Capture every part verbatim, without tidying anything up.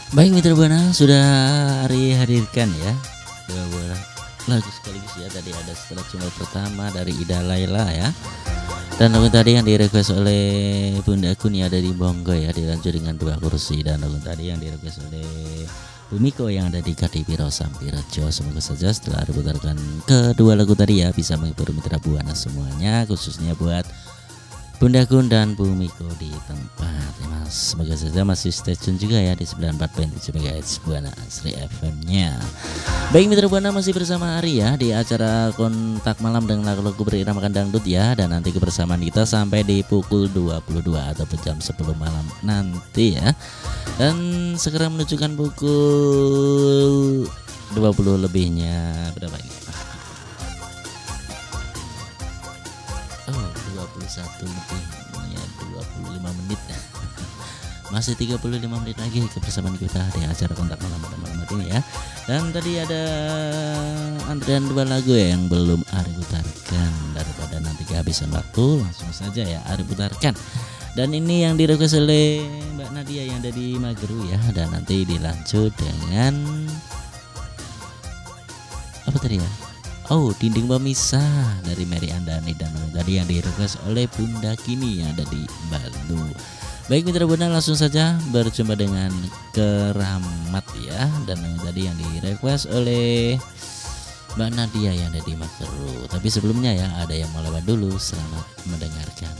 Baik Mitra Buana, sudah Ari hadirkan ya dua buah lagu sekaligus ya. Tadi ada setelah cuma pertama dari Ida Laila ya. Dan lagu tadi yang direquest oleh Bunda Kun ya dari Bonggo ya, dilanjut dengan dua kursi. Dan lagu tadi yang direquest oleh Bumiko yang ada di K D Piro Sampirejo. Semoga saja setelah diputarkan kedua lagu tadi ya bisa menghibur Mitra Buana semuanya, khususnya buat Bunda Kun dan Bumiko di tempat ya mas. Semoga saja masih stay tune juga ya di sembilan puluh empat koma tujuh megahertz Buana Asri F M-nya. Baik Mitra Buana, masih bersama Ari ya di acara Kontak Malam dengan lagu-lagu beriramakan dangdut ya. Dan nanti kebersamaan kita sampai di pukul dua puluh dua atau jam sepuluh malam nanti ya. Dan segera menunjukkan pukul dua puluh lebihnya berapa ini? Oh, dua puluh satu lebihnya dua puluh lima menit. Masih tiga puluh lima menit lagi kebersamaan kita di acara Kontak Malam pada malam ini ya. Dan tadi ada antrian dua lagu ya yang belum Ari putarkan. Daripada nanti kehabisan waktu, langsung saja ya Ari putarkan. Dan ini yang direkomendasi oleh Mbak Nadia yang ada di Mageru ya. Dan nanti dilanjut dengan apa tadi ya? Oh, Dinding Pemisah dari Mary Andani. Dan tadi yang direquest oleh Bunda Kini yang ada di Balu. Baik Mitra Buana, langsung saja berjumpa dengan Keramat ya. Dan tadi yang direquest oleh Mbak Nadia yang ada di Mageru. Tapi sebelumnya ya ada yang mau lewat dulu. Selamat mendengarkan.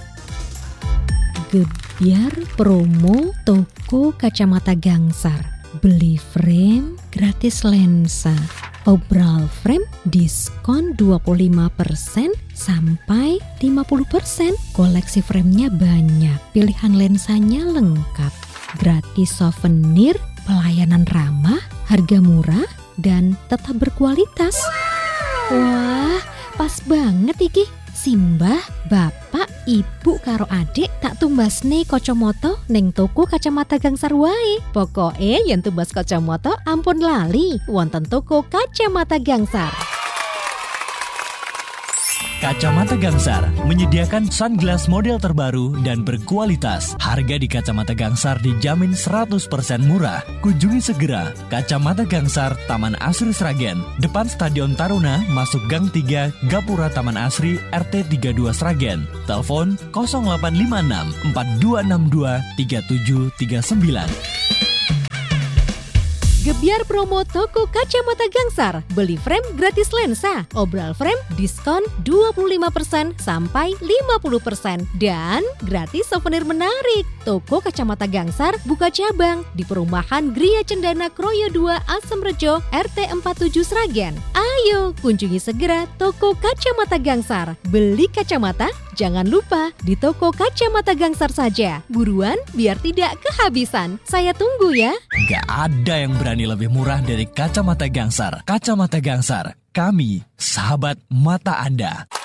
Gebyar promo toko kacamata Gangsar. Beli frame gratis lensa. Obral frame diskon dua puluh lima persen sampai lima puluh persen. Koleksi framenya banyak, pilihan lensanya lengkap. Gratis souvenir, pelayanan ramah, harga murah dan tetap berkualitas. Wah, pas banget iki. Simbah, bapak, ibu karo adik tak tumbasne kacamata ning toko kacamata Gangsar wae. Pokoke yen tumbas kacamata ampun lali wonten toko kacamata Gangsar. Kacamata Gangsar menyediakan sunglass model terbaru dan berkualitas. Harga di Kacamata Gangsar dijamin seratus persen murah. Kunjungi segera Kacamata Gangsar, Taman Asri Sragen, depan Stadion Taruna, masuk Gang tiga, Gapura Taman Asri, R T tiga puluh dua Sragen. Telepon nol delapan lima enam empat dua enam dua tiga tujuh tiga sembilan. Gebyar promo toko kacamata Gangsar. Beli frame gratis lensa. Obral frame diskon dua puluh lima persen sampai lima puluh persen. Dan gratis souvenir menarik. Toko kacamata Gangsar buka cabang di perumahan Gria Cendana Kroyo dua Asemrejo R T empat puluh tujuh Sragen. Ayo kunjungi segera toko kacamata Gangsar. Beli kacamata jangan lupa di toko kacamata Gangsar saja. Buruan biar tidak kehabisan. Saya tunggu ya. Gak ada yang berani lebih murah dari Kacamata Gangsar. Kacamata Gangsar, kami sahabat mata Anda.